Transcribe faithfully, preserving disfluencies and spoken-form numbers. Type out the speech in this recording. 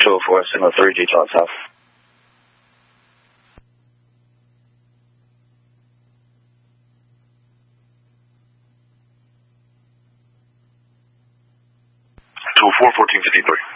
two oh four, signal three, detail south. two oh four, fourteen fifty-three.